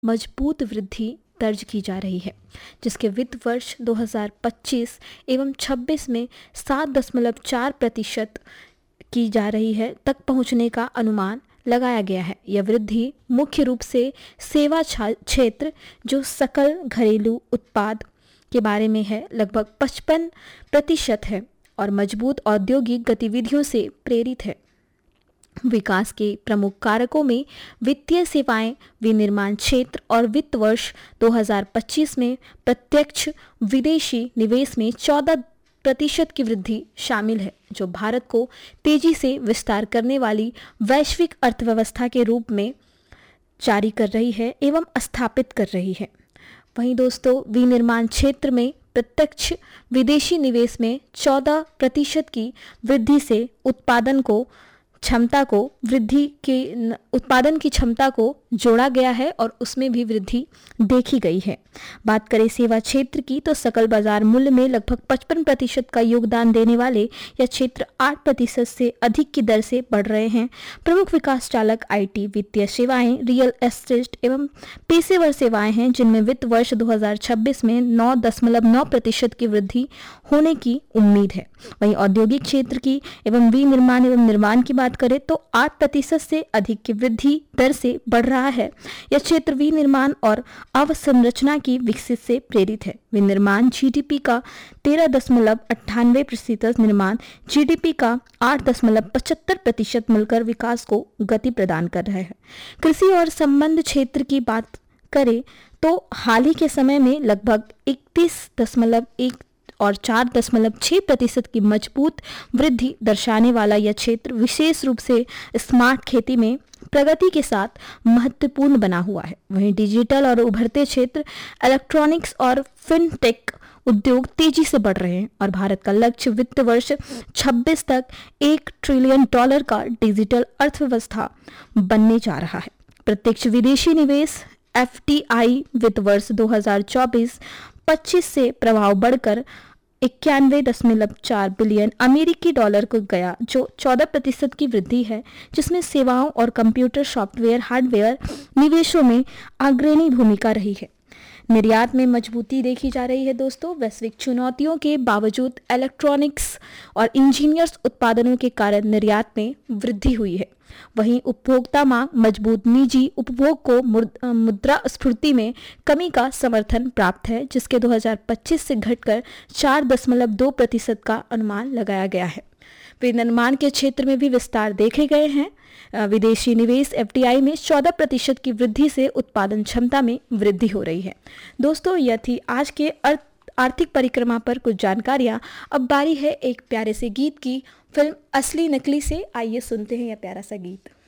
मजबूत वृद्धि दर्ज की जा रही है, जिसके वित्त वर्ष 2025 एवं 26 में 7.4% की जा रही है तक पहुंचने का अनुमान लगाया गया है। यह वृद्धि मुख्य रूप से सेवा क्षेत्र, जो सकल घरेलू उत्पाद के बारे में है, लगभग 55% है और मजबूत औद्योगिक गतिविधियों से प्रेरित है। विकास के प्रमुख कारकों में वित्तीय सेवाएं, विनिर्माण क्षेत्र और वित्त वर्ष 2025 में प्रत्यक्ष विदेशी निवेश में 14% की वृद्धि शामिल है, जो भारत को तेजी से विस्तार करने वाली वैश्विक अर्थव्यवस्था के रूप में जारी कर रही है एवं स्थापित कर रही है। वहीं दोस्तों, विनिर्माण क्षेत्र में प्रत्यक्ष विदेशी निवेश में 14% की वृद्धि से उत्पादन की क्षमता को जोड़ा गया है और उसमें भी वृद्धि देखी गई है। बात करें सेवा क्षेत्र की, तो सकल बाजार मूल्य में लगभग 55% का योगदान देने वाले यह क्षेत्र 8% से अधिक की दर से बढ़ रहे हैं। प्रमुख विकास चालक आईटी, वित्तीय सेवाएं, रियल एस्टेट एवं पेशेवर सेवाएं हैं, जिनमें वित्त वर्ष 2026 में 9.9% की वृद्धि होने की उम्मीद है। वहीं औद्योगिक क्षेत्र की एवं विनिर्माण एवं निर्माण की बात करें तो 8% से अधिक की वृद्धि दर से बढ़ रहा है। यह क्षेत्र विनिर्माण और अवसंरचना की विकसित से प्रेरित है। विनिर्माण जीडीपी का 13.98%, निर्माण जीडीपी का 8.75% मिलकर विकास को गति प्रदान कर रहे हैं। कृषि और संबंध क्षेत्र की बात करें तो हाल ही के समय में लगभग 31.1 और 4.6% की मजबूत वृद्धि दर्शाने वाला यह क्षेत्र विशेष रूप से स्मार्ट खेती में प्रगति के साथ महत्वपूर्ण बना हुआ है। वहीं डिजिटल और उभरते क्षेत्र, इलेक्ट्रॉनिक्स और फिनटेक उद्योग तेजी से बढ़ रहे हैं और भारत का लक्ष्य वित्त वर्ष 26 तक $1 ट्रिलियन का डिजिटल अर्थव्यवस्था बनने जा रहा है। प्रत्यक्ष विदेशी निवेश FDI वित्त वर्ष 2024-25 से प्रभाव बढ़कर 91.4 बिलियन अमेरिकी डॉलर को गया, जो 14% की वृद्धि है, जिसमें सेवाओं और कंप्यूटर सॉफ्टवेयर हार्डवेयर निवेशों में अग्रणी भूमिका रही है। निर्यात में मजबूती देखी जा रही है दोस्तों। वैश्विक चुनौतियों के बावजूद इलेक्ट्रॉनिक्स और इंजीनियर्स उत्पादनों के कारण निर्यात में वृद्धि हुई है। वहीं उपभोक्ता मांग मजबूत, निजी उपभोग को मुद्रास्फीति में कमी का समर्थन प्राप्त है, जिसके 2025 से घटकर 4.2% का अनुमान लगाया गया है। विनिर्माण के क्षेत्र में भी विस्तार देखे गए हैं। विदेशी निवेश FDI में 14% की वृद्धि से उत्पादन क्षमता में वृद्धि हो रही है। दोस्तों, यह थी आज के आर्थिक परिक्रमा पर कुछ जानकारियां। अब बारी है एक प्यारे से गीत की। फिल्म असली नकली से आइए सुनते हैं यह प्यारा सा गीत।